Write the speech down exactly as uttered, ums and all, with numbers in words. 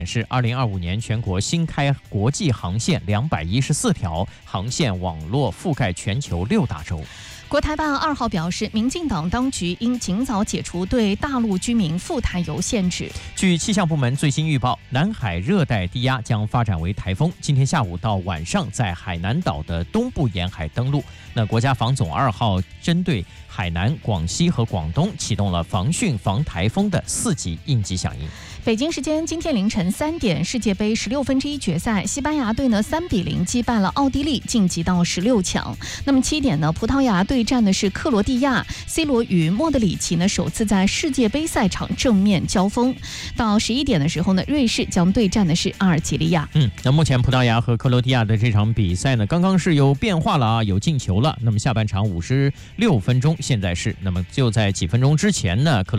是二零二五年全国新开国际航线两百一十四条，航线网络覆盖全球六大洲。 国台办二号表示，民进党当局应尽早解除对大陆居民赴台游限制。 据气象部门最新预报，南海热带低压将发展为台风，今天下午到晚上在海南岛的东部沿海登陆。那国家防总二号针对海南、广西和广东启动了防汛防台风的四级应急响应。 北京时间今天凌晨三点，世界杯十六分之一决赛，西班牙队呢三比零击败了奥地利，晋级到十六强。那么七点呢，葡萄牙对战的是克罗地亚 ，C 罗与莫德里奇呢首次在世界杯赛场正面交锋。到十一点的时候呢，瑞士将对战的是阿尔及利亚。 嗯，那目前葡萄牙和克罗地亚的这场比赛呢，刚刚是有变化了啊，有进球了。那么下半场五十六分钟，现在是，那么就在几分钟之前呢，克罗